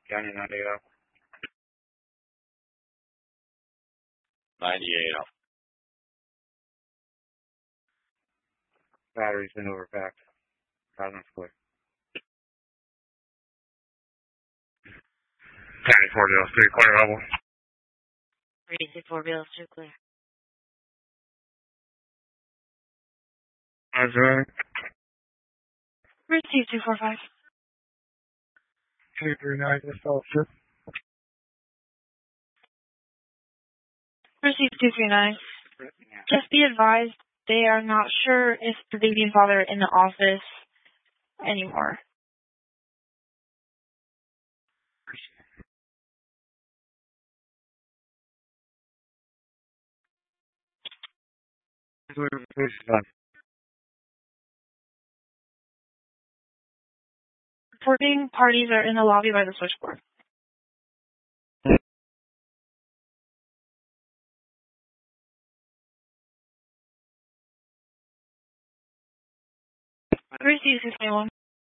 County 98 up. 98 up. Battery's been overpacked. Cosmos clear. County 4 Bills 3, clear level. 324 Bills 2 clear. How's it? Receive 245. 239, this officer. Receive 239. Just be advised, they are not sure if the baby and father are in the office anymore. Reporting parties are in the lobby by the switchboard. Receive 691.